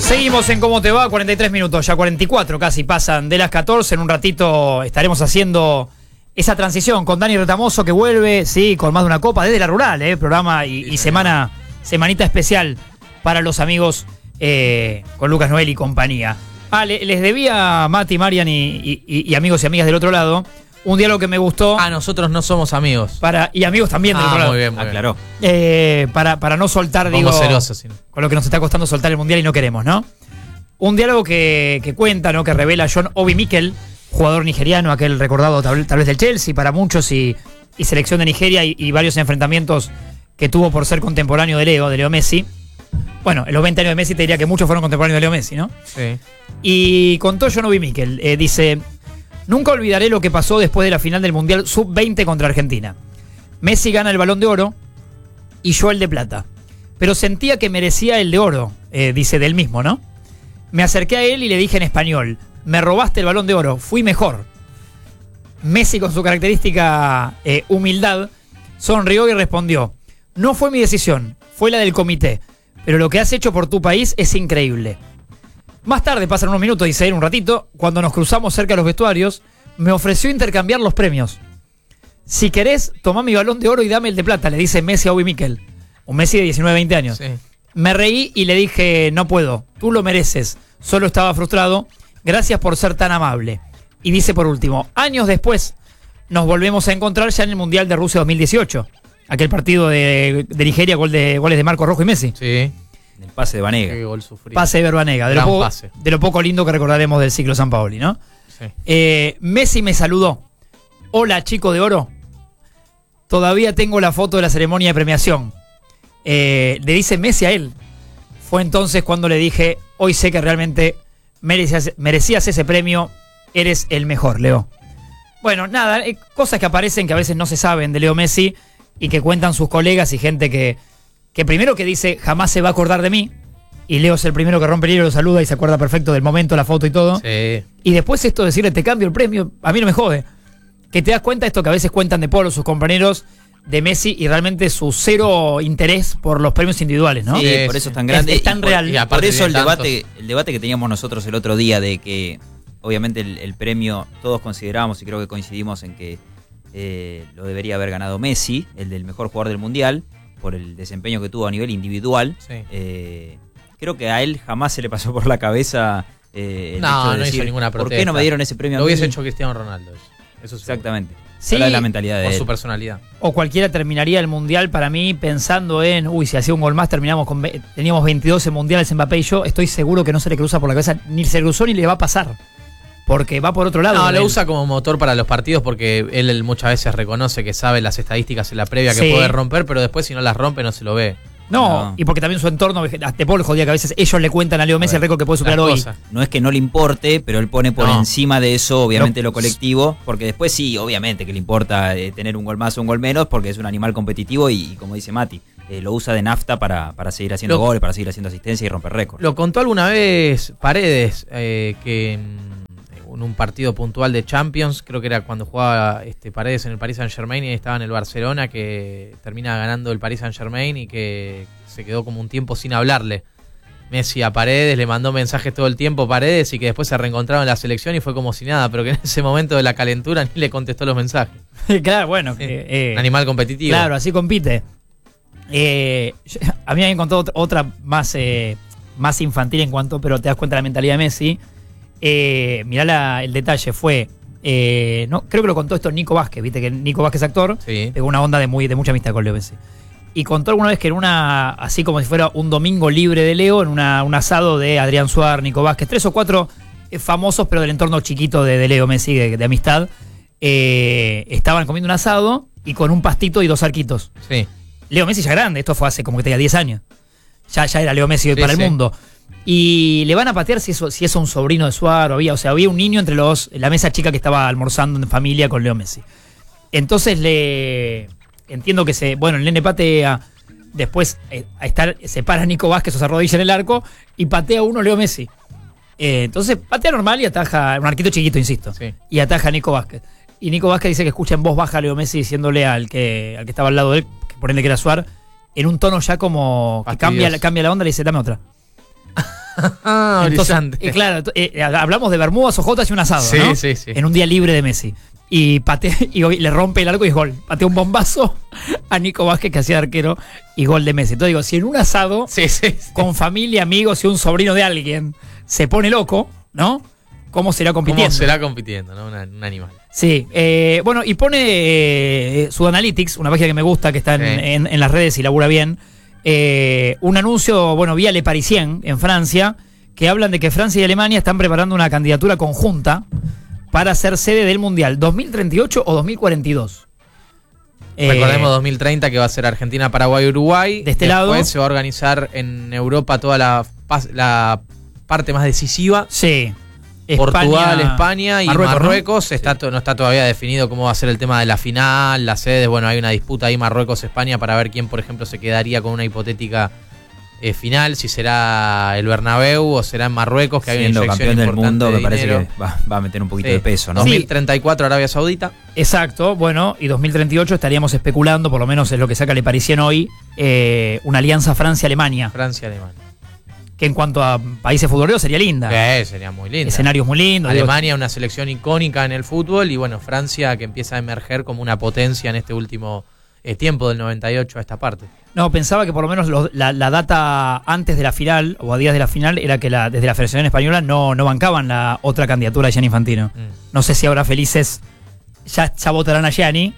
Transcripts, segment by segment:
Seguimos en Cómo Te Va, 43 minutos, ya 44 casi pasan de las 14. En un ratito estaremos haciendo esa transición con Dani Retamoso, que vuelve, sí, con más de una copa desde la rural, programa y semanita especial para los amigos con Lucas Noel y compañía. Les debía Mati, Marian y amigos y amigas del otro lado un diálogo que me gustó. Nosotros no somos amigos. Y amigos también del otro lado. Muy bien, aclaró. Para no soltar, celosos, ¿sí? Con lo que nos está costando soltar el mundial y no queremos, ¿no? Un diálogo que cuenta, ¿no? Que revela John Obi Mikel, jugador nigeriano, aquel recordado tal vez del Chelsea para muchos y selección de Nigeria y varios enfrentamientos que tuvo por ser contemporáneo de Leo Messi. Bueno, en los 20 años de Messi te diría que muchos fueron contemporáneos de Leo Messi, ¿no? Sí. Y contó John Obi Mikel, dice: nunca olvidaré lo que pasó después de la final del Mundial Sub-20 contra Argentina. Messi gana el Balón de Oro y yo el de plata. Pero sentía que merecía el de oro, dice del mismo, ¿no? Me acerqué a él y le dije en español: me robaste el Balón de Oro, fui mejor. Messi, con su característica humildad, sonrió y respondió: no fue mi decisión, fue la del comité, pero lo que has hecho por tu país es increíble. Más tarde, pasan unos minutos, dice él, un ratito, cuando nos cruzamos cerca de los vestuarios, me ofreció intercambiar los premios. Si querés, tomá mi Balón de Oro y dame el de plata, le dice Messi a Obi Mikel. Un Messi de 19, 20 años. Sí. Me reí y le dije: no puedo, tú lo mereces. Solo estaba frustrado. Gracias por ser tan amable. Y dice por último: años después nos volvemos a encontrar ya en el Mundial de Rusia 2018. Aquel partido de Nigeria, goles de Marco Rojo y Messi. Sí. El pase de Banega. Qué gol sufrido. Pase de Verbanega. De lo poco lindo que recordaremos del ciclo Sampaoli, ¿no? Sí. Messi me saludó. Hola, chico de oro. Todavía tengo la foto de la ceremonia de premiación. Le dice Messi a él. Fue entonces cuando le dije: hoy sé que realmente merecías ese premio. Eres el mejor, Leo. Bueno, nada, cosas que aparecen que a veces no se saben de Leo Messi y que cuentan sus colegas y gente que primero que dice: jamás se va a acordar de mí. Y Leo es el primero que rompe el hielo, lo saluda y se acuerda perfecto del momento, la foto y todo. Sí. Y después esto de decirle: te cambio el premio, a mí no me jode. Que te das cuenta esto que a veces cuentan de Polo sus compañeros de Messi y realmente su cero interés por los premios individuales, ¿no? Sí, por eso es tan grande. Es tan real. Y por eso el debate que teníamos nosotros el otro día de que obviamente el premio todos consideramos y creo que coincidimos en que lo debería haber ganado Messi, el del mejor jugador del Mundial, por el desempeño que tuvo a nivel individual. Sí. Creo que a él jamás se le pasó por la cabeza el hecho de decir, hizo ninguna protesta. ¿por qué no me dieron ese premio a mí? Lo hubiese hecho Cristiano Ronaldo. Eso exactamente. Sí, habla de la mentalidad de por él. su personalidad. O cualquiera terminaría el Mundial para mí pensando en: si hacía un gol más teníamos 22 mundiales Mbappé y yo. Estoy seguro que no se le cruza por la cabeza, ni se le cruzó ni le va a pasar. Porque va por otro lado. No, lo usa como motor para los partidos porque él muchas veces reconoce que sabe las estadísticas en la previa que puede romper, pero después si no las rompe no se lo ve. No, y porque también su entorno, hasta Paul jodía que a veces ellos le cuentan a Leo Messi el récord que puede superar hoy. No es que no le importe, pero él pone por encima de eso, obviamente, lo colectivo, porque después sí, obviamente que le importa tener un gol más o un gol menos, porque es un animal competitivo y como dice Mati, lo usa de nafta para seguir haciendo goles, para seguir haciendo asistencia y romper récords. Lo contó alguna vez Paredes, que en un partido puntual de Champions, creo que era cuando jugaba Paredes en el Paris Saint-Germain y estaba en el Barcelona, que termina ganando el Paris Saint-Germain y que se quedó como un tiempo sin hablarle Messi a Paredes, le mandó mensajes todo el tiempo Paredes y que después se reencontraron en la selección y fue como si nada, pero que en ese momento de la calentura ni le contestó los mensajes. Claro, bueno. Un animal competitivo. Claro, así compite. A mí me habían contado otra más infantil en cuanto, pero te das cuenta de la mentalidad de Messi. Mirá el detalle, fue creo que lo contó esto Nico Vázquez, viste que Nico Vázquez es actor, sí. Pegó una onda de mucha amistad con Leo Messi. Y contó alguna vez que en así como si fuera un domingo libre de Leo, en un asado de Adrián Suárez, Nico Vázquez, 3 o 4 famosos, pero del entorno chiquito de Leo Messi, de amistad, estaban comiendo un asado y con un pastito y 2 arquitos. Sí. Leo Messi ya grande, esto fue hace como que tenía 10 años. Ya era Leo Messi para el mundo. Y le van a patear si es un sobrino de Suárez, o sea, había un niño entre la mesa chica que estaba almorzando en familia con Leo Messi. Entonces entiendo que el nene patea, después se para Nico Vázquez o se arrodilla en el arco y patea uno Leo Messi. Entonces patea normal y ataja, un arquito chiquito, insisto, sí. Y ataja a Nico Vázquez. Y Nico Vázquez dice que escucha en voz baja a Leo Messi diciéndole al que estaba al lado de él, que por ende que era Suárez, en un tono ya como que cambia la onda, le dice: dame otra. Entonces, brillante. claro, hablamos de bermudas, ojotas y un asado, Sí, ¿no? sí. En un día libre de Messi. Y hoy le rompe el arco y es gol. Patea un bombazo a Nico Vázquez, que hacía de arquero, y gol de Messi. Entonces digo, si en un asado, Sí. con familia, amigos y un sobrino de alguien, se pone loco, ¿no? ¿Cómo será compitiendo? ¿Cómo será compitiendo, no? Un animal. Sí, bueno, y pone Sudanalytics, una página que me gusta, que está en las redes y labura bien, un anuncio, bueno, vía Le Parisien, en Francia, que hablan de que Francia y Alemania están preparando una candidatura conjunta para ser sede del Mundial 2038 o 2042. Recordemos 2030 que va a ser Argentina, Paraguay, Uruguay. De este Después lado se va a organizar en Europa toda la parte más decisiva. Sí. Portugal, España y Marruecos. ¿No? No está todavía definido cómo va a ser el tema de la final, las sedes. Bueno, hay una disputa ahí Marruecos-España para ver quién, por ejemplo, se quedaría con una hipotética final, si será el Bernabéu o será en Marruecos, que siendo hay una inyección campeón del mundo, me importante de parece dinero. que va a meter un poquito de peso, ¿no? 2034 Arabia Saudita. Exacto, bueno, y 2038 estaríamos especulando, por lo menos es lo que saca Le Parisien hoy, una alianza Francia-Alemania, Francia-Alemania. que en cuanto a países futboleros sería linda. Sería muy lindo. Escenarios muy lindos. Alemania, una selección icónica en el fútbol, y bueno, Francia, que empieza a emerger como una potencia en este último tiempo del 98 a esta parte. No, pensaba que por lo menos la data antes de la final, o a días de la final, era que desde la Federación Española no bancaban la otra candidatura de Gianni Infantino. No sé si ahora felices ya votarán a Gianni,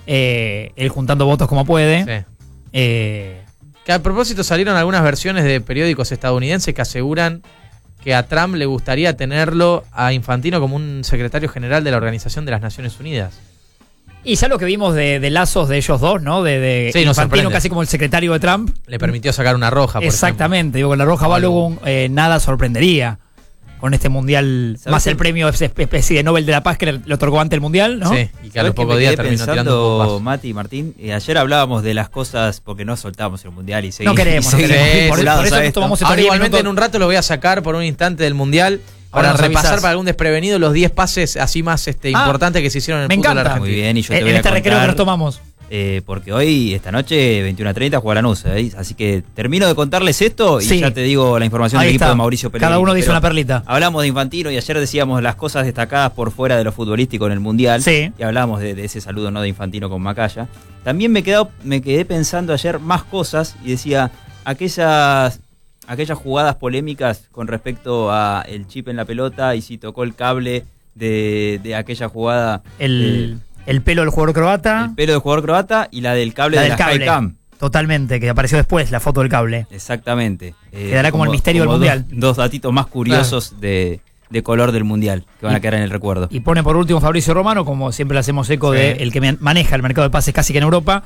él juntando votos como puede. Sí. Que a propósito salieron algunas versiones de periódicos estadounidenses que aseguran que a Trump le gustaría tenerlo a Infantino como un secretario general de la Organización de las Naciones Unidas. Y ya lo que vimos de lazos de ellos dos, ¿no? De Sí, nos Infantino sorprende. casi como el secretario de Trump. Le permitió sacar una roja, por Exactamente, digo, con la roja Balogun nada sorprendería con este mundial, más el premio especie de Nobel de la Paz que le otorgó antes el mundial, ¿no? Sí, y que a los pocos días terminó tirando un pensando, bombazo. Mati y Martín, ayer hablábamos de las cosas, porque no soltamos el mundial y No seguimos. queremos. Sí, Por vinculados eso a nos esto. tomamos estos Ahora 10 igualmente minutos. en un rato lo voy a sacar por un instante del mundial Ahora para nos repasar avisás. para algún desprevenido los 10 pases así más importantes que se hicieron en el me fútbol encanta. argentino. Muy bien, y yo te En voy a este recreo que contar, nos tomamos. porque hoy, esta noche, 21:30, juega Lanús, así que termino de contarles esto y Sí. ya te digo la información Ahí del equipo está. de Mauricio Pellegrini. Cada uno dice Pero una perlita. Hablamos de Infantino y ayer decíamos las cosas destacadas por fuera de lo futbolístico en el Mundial. Sí. Y hablábamos de ese saludo, ¿no?, de Infantino con Macaya. También me quedé pensando ayer más cosas y decía aquellas jugadas polémicas con respecto a el chip en la pelota y si tocó el cable de aquella jugada. El pelo del jugador croata. El pelo del jugador croata y la del cable La de del la cable. Skycam. Totalmente, que apareció después la foto del cable. Exactamente. Quedará como el misterio del Mundial. Dos datitos más curiosos de color del Mundial que van a quedar en el recuerdo. Y pone por último Fabrizio Romano, como siempre le hacemos eco Sí. de el que maneja el mercado de pases casi que en Europa.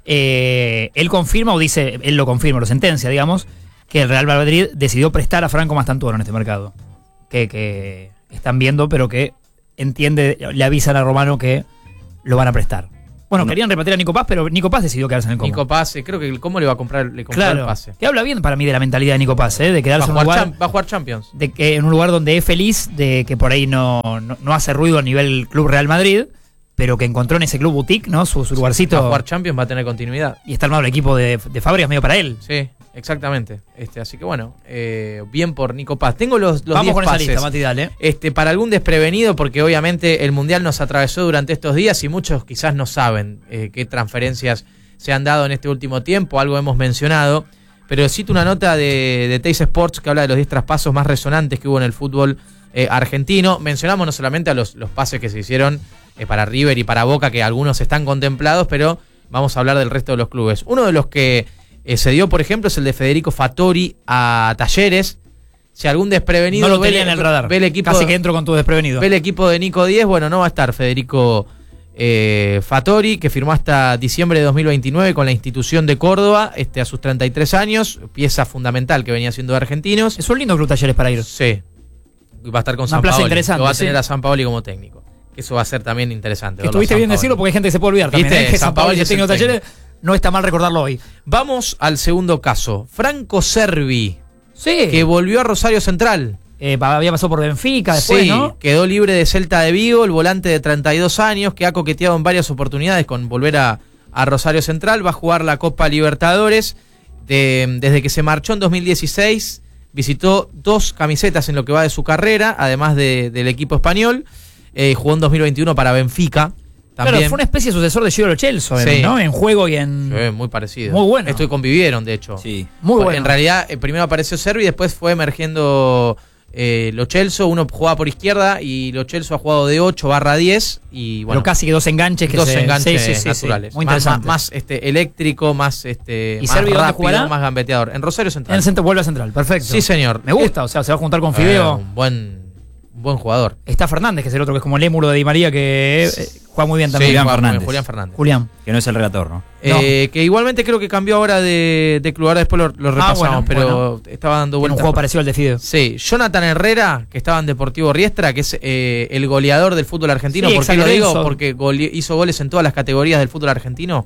Él confirma, o dice, él lo confirma, lo sentencia, digamos, que el Real Madrid decidió prestar a Franco Mastantuono en este mercado. Que están viendo, pero que entiende, le avisan a Romano que lo van a prestar. Bueno, querían repartir a Nico Paz, pero Nico Paz decidió quedarse en el Como. Nico Paz, creo que el Como le va a comprar, le compró Claro, el pase. que habla bien para mí de la mentalidad de Nico Paz, de Va quedarse en un lugar, a jugar Champions. de que en un lugar donde es feliz, de que por ahí no hace ruido a nivel Club Real Madrid, pero que encontró en ese club boutique, ¿no? Su lugarcito. Va a jugar Champions, va a tener continuidad. Y está armado el equipo de Fábregas medio para él. Sí, exactamente. Así que bueno, bien por Nico Paz. Tengo los 10 Vamos con esa pases. lista, Mati, dale. Para algún desprevenido, porque obviamente el Mundial nos atravesó durante estos días y muchos quizás no saben qué transferencias se han dado en este último tiempo, algo hemos mencionado, pero cito una nota de Teis Sports que habla de los 10 traspasos más resonantes que hubo en el fútbol argentino. Mencionamos no solamente a los pases que se hicieron para River y para Boca, que algunos están contemplados, pero vamos a hablar del resto de los clubes. Uno de los que se dio, por ejemplo, es el de Federico Fattori a Talleres. Si algún desprevenido No lo tenía en el radar. ve el equipo, Casi que entro con tu desprevenido. ve el equipo de Nico 10, bueno, no va a estar Federico Fattori, que firmó hasta diciembre de 2029 con la institución de Córdoba, a sus 33 años, pieza fundamental que venía haciendo de Argentinos. Es un lindo club Talleres para ir. Sí. Va a estar con Una San plaza Paoli. interesante, Lo va a sí. tener a San Paoli como técnico. Eso va a ser también interesante. Estuviste bien decirlo porque hay gente que se puede olvidar también. ¿Viste? Que San San Paoli Paoli es técnico de es el Talleres, no está mal recordarlo hoy. Vamos al segundo caso. Franco Cervi, Sí. que volvió a Rosario Central. Había pasado por Benfica después, sí, ¿no? quedó libre de Celta de Vigo, el volante de 32 años, que ha coqueteado en varias oportunidades con volver a Rosario Central. Va a jugar la Copa Libertadores. Desde que se marchó en 2016, visitó 2 camisetas en lo que va de su carrera, además del equipo español. Jugó en 2021 para Benfica. También. Claro, fue una especie de sucesor de Gio Lo Celso, Sí. ¿no? En juego y en... Sí, muy parecido. Muy bueno. Esto convivieron, de hecho. Sí. Muy bueno. En realidad, primero apareció Servi y después fue emergiendo Lo Celso. Uno jugaba por izquierda y Lo Celso ha jugado de 8/10. Y bueno, Pero casi que 2 enganches que dos se... enganches Sí, naturales. Muy Más interesante. más, eléctrico, más, ¿Y más Servi dónde rápido, jugará? más gambeteador. En Rosario En Central. el centro, vuelve a central, perfecto. Sí, señor. Me gusta, o sea, se va a juntar con Fideo. Un buen jugador. Está Fernández, que es el otro, que es como el émulo de Di María, que juega muy bien también. Julián juega muy bien, Fernández. Julián Fernández. Julián. Que no es el relator, ¿no? Que igualmente creo que cambió ahora de club, ahora después lo repasamos, pero estaba dando Tiene un vueltas. juego parecido al de Fideo. Sí, Jonathan Herrera, que estaba en Deportivo Riestra, que es el goleador del fútbol argentino. Sí, ¿Por qué ex lo digo? Lorenzo. Porque hizo goles en todas las categorías del fútbol argentino.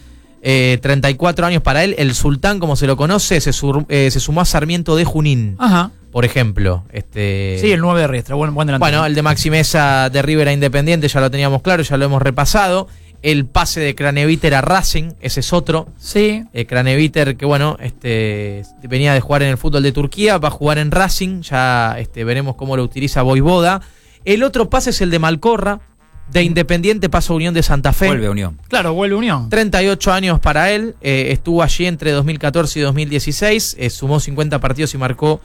34 años para él. El Sultán, como se lo conoce, se sumó a Sarmiento de Junín, Ajá. por ejemplo. Sí, el 9 de Riestra, buen delantero. Bueno, el de Maxi Mesa de River a Independiente ya lo teníamos claro, ya lo hemos repasado. El pase de Craneviter a Racing, ese es otro. Sí. Craneviter, que bueno, venía de jugar en el fútbol de Turquía, va a jugar en Racing, ya veremos cómo lo utiliza Voivoda. El otro pase es el de Malcorra, de Independiente, pasa a Unión de Santa Fe. Vuelve a Unión. Claro, vuelve Unión. 38 años para él, estuvo allí entre 2014 y 2016, sumó 50 partidos y marcó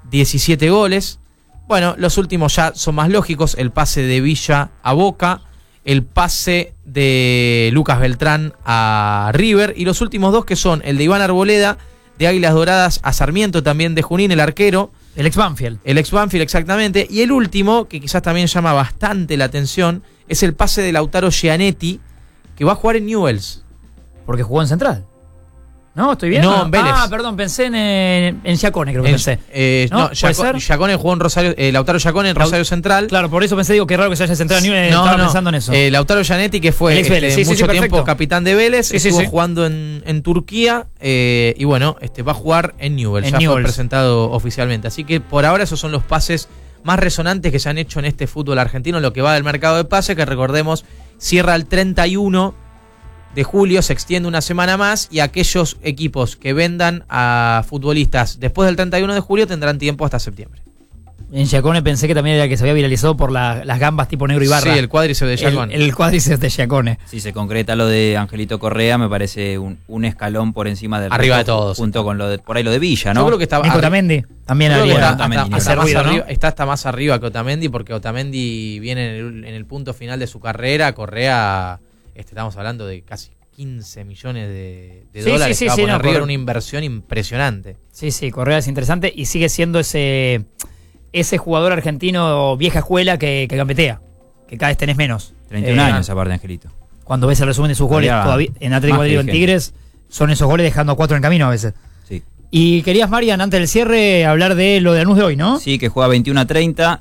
17 goles. Bueno, los últimos ya son más lógicos, el pase de Villa a Boca, el pase de Lucas Beltrán a River, y los últimos 2 que son el de Iván Arboleda, de Águilas Doradas a Sarmiento, también de Junín, el arquero. El ex Banfield. El ex Banfield, exactamente. Y el último, que quizás también llama bastante la atención, es el pase de Lautaro Gianetti, que va a jugar en Newell's. Porque jugó en Central. ¿No? ¿Estoy bien? No, en Vélez. Perdón, pensé en Giacone, creo que pensé. No, ¿Puede ser? Giacone jugó en Rosario, Lautaro Giacone en Rosario Central. Claro, por eso pensé, digo, qué raro que se haya centrado en Newell's. Estaba pensando en eso. Lautaro Gianetti, que fue El ex Vélez. Sí, mucho tiempo perfecto. capitán de Vélez, Sí, estuvo sí. jugando en Turquía, y bueno, va a jugar en Newell's. En Ya fue Newell's. presentado oficialmente. Así que por ahora esos son los pases más resonantes que se han hecho en este fútbol argentino, lo que va del mercado de pase, que recordemos cierra el 31 de julio, se extiende una semana más, y aquellos equipos que vendan a futbolistas después del 31 de julio tendrán tiempo hasta septiembre. En Giacone pensé que también era que se había viralizado por las gambas tipo negro y barra. Sí, el cuádriceps de Giacone. El cuádriceps de Giacone. Si se concreta lo de Angelito Correa, me parece un escalón por encima del Arriba resto, de todos. junto con lo de por ahí lo de Villa, ¿no? Yo creo que está Nico Otamendi también Creo que habría está Otamendi, hasta hacer más ruido, ¿no? arriba, está hasta más arriba que Otamendi, porque Otamendi viene en el punto final de su carrera. Correa, estamos hablando de casi 15 millones de Sí, dólares sí, que va a sí, poner no, River, Correa. una inversión impresionante. Sí, Correa es interesante y sigue siendo ese jugador argentino vieja escuela que gambetea, que cada vez tenés menos. 31 años aparte, Angelito. Cuando ves el resumen de sus goles Todavía todavía, en Atlético más Madrid o en vigente. Tigres, son esos goles dejando a 4 en camino a veces. Sí. Y querías, Marian, antes del cierre, hablar de lo de Lanús de hoy, ¿no? Sí, que juega 21-30,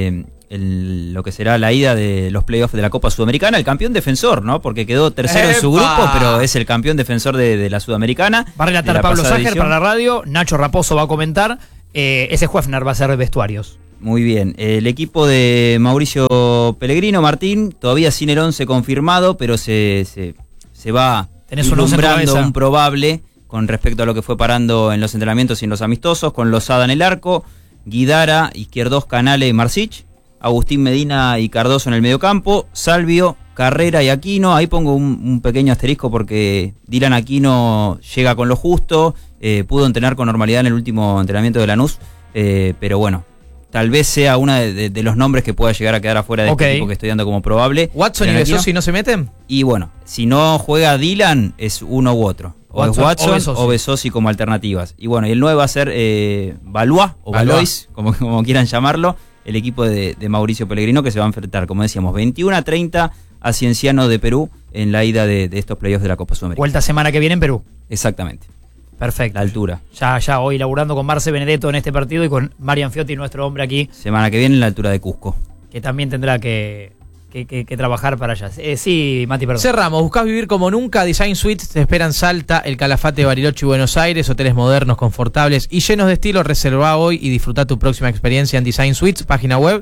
lo que será la ida de los playoffs de la Copa Sudamericana, el campeón defensor, ¿no? Porque quedó tercero en su ¡Epa! grupo, pero es el campeón defensor de la Sudamericana. Va a de relatar la Pablo pasada Sájer edición. para la radio, Nacho Raposo va a comentar, ese Huefner va a ser vestuarios. Muy bien. El equipo de Mauricio Pellegrino, Martín, todavía sin el 11 confirmado, pero se va Tenés un 11 en tu vislumbrando cabeza. un probable con respecto a lo que fue parando en los entrenamientos y en los amistosos, con Lozada en el arco, Guidara, Izquierdos, Canale y Marcich, Agustín Medina y Cardoso en el mediocampo, Salvio, Carrera y Aquino. Ahí pongo un pequeño asterisco porque Dylan Aquino llega con lo justo, pudo entrenar con normalidad en el último entrenamiento de Lanús, pero bueno, tal vez sea uno de los nombres que pueda llegar a quedar afuera de este equipo que estoy dando como probable. ¿Watson y Dylan Aquino. Besosi no se meten? Y bueno, si no juega Dylan, es uno u otro. O es Watson o Besosi como alternativas. Y bueno, y el 9 va a ser Valois o Valois, como quieran llamarlo, el equipo de Mauricio Pellegrino, que se va a enfrentar, como decíamos, 21-30 a Cienciano de Perú en la ida de estos playoffs de la Copa Sudamericana. Vuelta semana que viene en Perú. Exactamente. Perfecto. La altura. Ya hoy laburando con Marce Benedetto en este partido y con Marian Fiotti, nuestro hombre aquí, Semana que viene en la altura de Cusco. que también tendrá que trabajar para allá. Sí, Mati, perdón. Cerramos. ¿Buscás vivir como nunca? Design Suites te espera en Salta, el Calafate, Bariloche y Buenos Aires. Hoteles modernos, confortables y llenos de estilo. Reserva hoy y disfruta tu próxima experiencia en Design Suites. Página web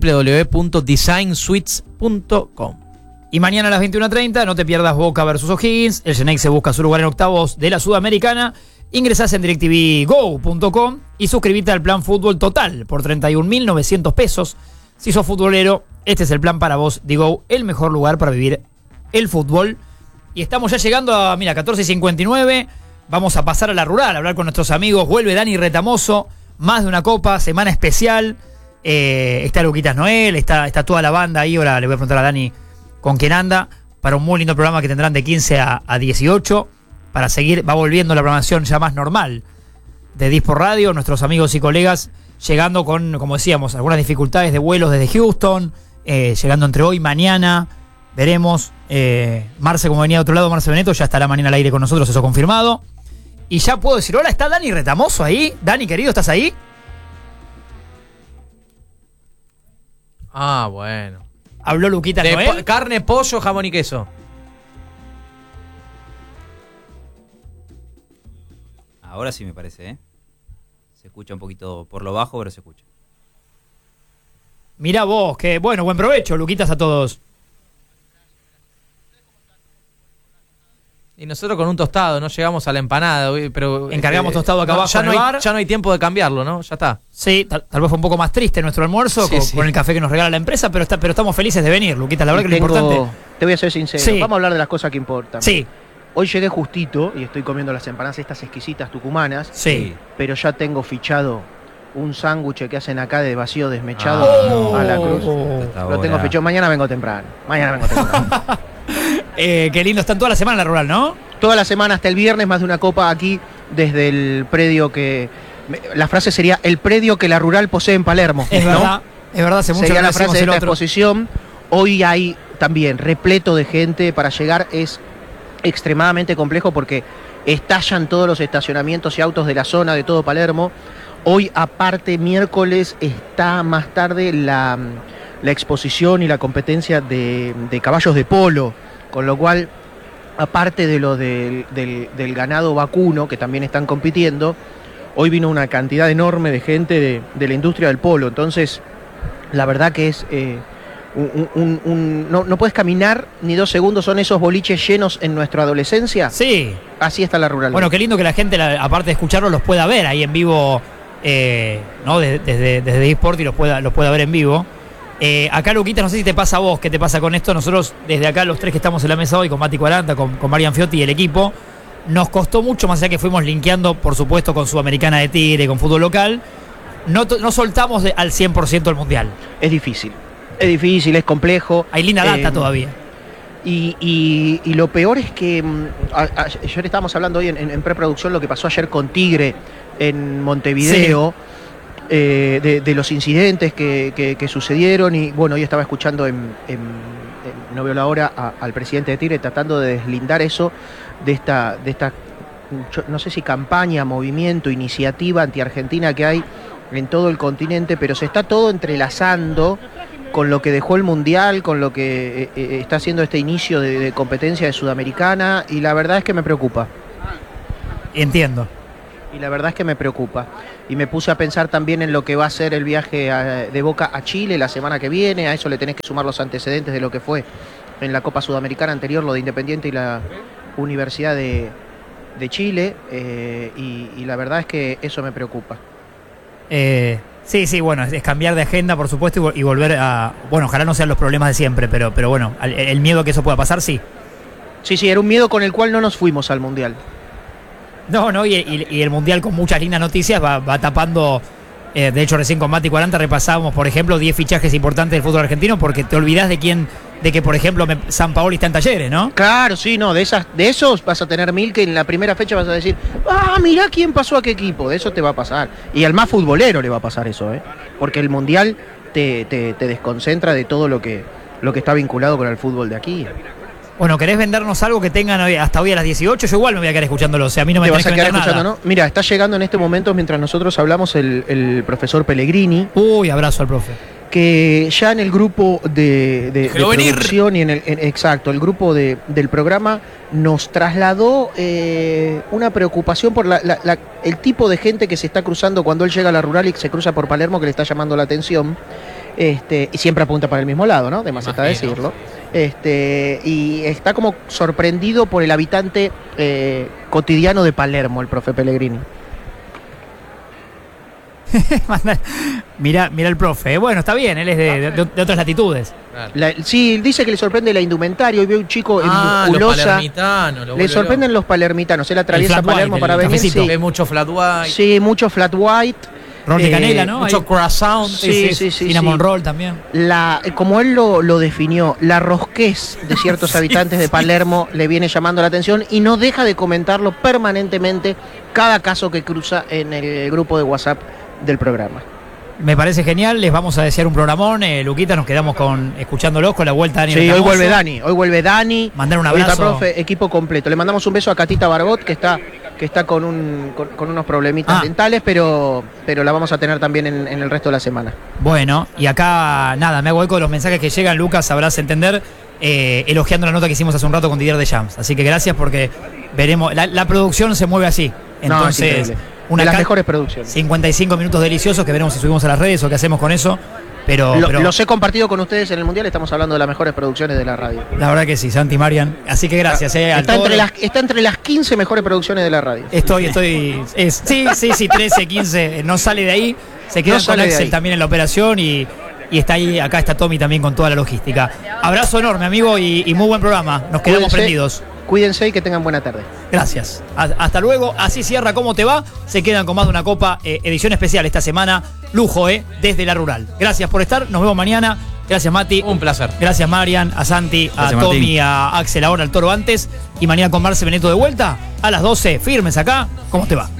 www.designsuites.com. Y mañana a las 21:30 no te pierdas Boca versus O'Higgins. El Genex se busca su lugar en octavos de la Sudamericana. ingresás en DirecTVGo.com y suscribite al plan Fútbol Total por 31.900 pesos. Si sos futbolero, este es el plan para vos. Digo, el mejor lugar para vivir el fútbol. Y estamos ya llegando a, 14:59. Vamos a pasar a la rural, a hablar con nuestros amigos. Vuelve Dani Retamoso, más de una copa, semana especial. Está Luquitas Noel, está toda la banda ahí. Ahora le voy a preguntar a Dani con quién anda, para un muy lindo programa que tendrán de 15 a 18. Para seguir, va volviendo la programación ya más normal de Disport Radio. Nuestros amigos y colegas llegando con, como decíamos, algunas dificultades de vuelos desde Houston, llegando entre hoy y mañana. Veremos. Marce, como venía de otro lado, Marce Beneto, ya estará mañana al aire con nosotros, eso confirmado. Y ya puedo decir, hola, ¿está Dani Retamoso ahí? Dani, querido, ¿estás ahí? Ah, bueno. Habló Luquita Noel. Carne, pollo, jamón y queso. Ahora sí me parece, ¿eh? Se escucha un poquito por lo bajo, pero se escucha. Mirá vos, que bueno, buen provecho, Luquitas, a todos. Y nosotros con un tostado, no llegamos a la empanada, pero encargamos tostado acá abajo ya, en el bar. Ya no hay tiempo de cambiarlo, ¿no? Ya está. Sí, tal vez fue un poco más triste nuestro almuerzo con el café que nos regala la empresa, pero estamos felices de venir, Luquita. La verdad que lo importante. Te voy a ser sincero, Sí. vamos a hablar de las cosas que importan. Sí, Hoy llegué justito y estoy comiendo las empanadas estas exquisitas tucumanas, sí. pero ya tengo fichado un sándwich que hacen acá de vacío desmechado Oh. a la cruz. Hasta Lo tengo ahora. fichado. Mañana vengo temprano. Qué lindo, están toda la semana en la rural, ¿no? Toda la semana hasta el viernes, más de una copa aquí desde el predio que... La frase sería el predio que la rural posee en Palermo. Es ¿no? verdad, hace mucho que Sería no la frase decimos de el esta otro. exposición. Hoy hay también repleto de gente para llegar. Es extremadamente complejo porque estallan todos los estacionamientos y autos de la zona de todo Palermo. Hoy, aparte, miércoles, está más tarde la exposición y la competencia de caballos de polo, con lo cual, aparte de lo del ganado vacuno, que también están compitiendo, hoy vino una cantidad enorme de gente de la industria del polo. Entonces, la verdad que es... no puedes caminar ni 2 segundos, son esos boliches llenos en nuestra adolescencia. Sí. Así está la rural. Bueno, qué lindo que la gente, aparte de escucharlo, los pueda ver ahí en vivo, ¿no? Desde eSport y los pueda ver en vivo. Acá, Luquita, no sé si te pasa a vos, qué te pasa con esto. Nosotros, desde acá, los tres que estamos en la mesa hoy, con Mati 40, con Marian Fiotti y el equipo, nos costó mucho, más allá que fuimos linkeando, por supuesto, con Sudamericana de Tigre, con fútbol local, no soltamos al 100% el Mundial. Es difícil, es complejo. Hay linda data todavía. Y lo peor es que ayer estábamos hablando hoy en preproducción lo que pasó ayer con Tigre en Montevideo, de los incidentes que sucedieron. Y bueno, hoy estaba escuchando no veo la hora, al presidente de Tigre tratando de deslindar eso de esta no sé si campaña, movimiento, iniciativa anti-argentina que hay en todo el continente, pero se está todo entrelazando con lo que dejó el Mundial, con lo que está haciendo este inicio de competencia de Sudamericana, y la verdad es que me preocupa. Entiendo. Y la verdad es que me preocupa. Y me puse a pensar también en lo que va a ser el viaje de Boca a Chile la semana que viene. A eso le tenés que sumar los antecedentes de lo que fue en la Copa Sudamericana anterior, lo de Independiente y la Universidad de Chile. Y la verdad es que eso me preocupa. Sí, bueno, es cambiar de agenda, por supuesto, y volver a... Bueno, ojalá no sean los problemas de siempre, pero bueno, el miedo a que eso pueda pasar, sí. Sí, era un miedo con el cual no nos fuimos al Mundial. No, y el Mundial con muchas lindas noticias va tapando... de hecho, recién con Mati 40 repasábamos, por ejemplo, 10 fichajes importantes del fútbol argentino, porque te olvidás de que, por ejemplo, San Paoli está en Talleres, ¿no? Claro, sí, no, de esos vas a tener 1000 que en la primera fecha vas a decir, mirá quién pasó a qué equipo, de eso te va a pasar. Y al más futbolero le va a pasar eso, porque el Mundial te desconcentra de todo lo que está vinculado con el fútbol de aquí. Bueno, ¿querés vendernos algo que tengan hasta hoy a las 18? Yo igual me voy a quedar escuchándolo, o sea, a mí no me ¿Te tenés vas a que quedar vender escuchando, nada. no? Mira, está llegando en este momento, mientras nosotros hablamos, el profesor Pellegrini. Uy, abrazo al profe. Que ya en el grupo de producción y exacto, el grupo del programa nos trasladó una preocupación por el tipo de gente que se está cruzando cuando él llega a la rural y se cruza por Palermo, que le está llamando la atención, y siempre apunta para el mismo lado, ¿no? De más está decirlo. Y está como sorprendido por el habitante cotidiano de Palermo, el profe Pellegrini. Mira el profe. Bueno, está bien, él es de otras latitudes. Claro. Sí, dice que le sorprende la indumentaria. Hoy veo un chico en Los musculosa. palermitanos. Le sorprenden los palermitanos. Él atraviesa flat white, Palermo el para venir. cafecito. Sí, Ve mucho flat white, sí, mucho flat white. Rol de canela, ¿no? mucho Ahí. croissant. Sí, sí. Cinnamon roll también. Como él lo definió, la rosquez de ciertos habitantes de Palermo le viene llamando la atención y no deja de comentarlo permanentemente cada caso que cruza en el grupo de WhatsApp del programa. Me parece genial, les vamos a desear un programón. Luquita, nos quedamos escuchándolos con la vuelta de Dani. Sí, Retamoso. hoy vuelve Dani. Mandar un Hoy está, abrazo. profe, equipo completo. Le mandamos un beso a Catita Barbot, que está con unos problemitas dentales, pero la vamos a tener también en el resto de la semana. Bueno, y acá, nada, me hago eco de los mensajes que llegan, Lucas, sabrás entender, elogiando la nota que hicimos hace un rato con Didier Deschamps. Así que gracias porque veremos, la producción se mueve así. Entonces, es increíble. De las mejores producciones. 55 minutos deliciosos que veremos si subimos a las redes o qué hacemos con eso. Pero Los he compartido con ustedes en el Mundial, estamos hablando de las mejores producciones de la radio. la verdad que sí, Santi, Marian. Así que gracias. Está entre las 15 mejores producciones de la radio. Sí, 13, 15, no sale de ahí. Se queda No con sale de Axel ahí. también en la operación y está ahí, acá está Tommy también con toda la logística. Abrazo enorme, amigo, y muy buen programa. Nos quedamos Cuídense. prendidos. Cuídense y que tengan buena tarde. Gracias. Hasta luego. Así cierra ¿Cómo te va? Se quedan con más de una copa. Edición especial esta semana. Lujo, desde la rural. Gracias por estar. Nos vemos mañana. Gracias, Mati. Un placer. Gracias, Marian, a Santi, Gracias, a Tommy, Martín. a Axel ahora, al Toro antes. Y mañana con Marce Beneto de vuelta a las 12. Firmes acá. ¿Cómo te va?